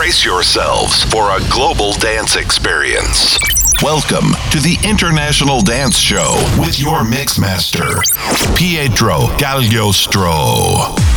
Brace yourselves for a global dance experience. Welcome to the International Dance Show with your mix master, Pietro Gagliostro.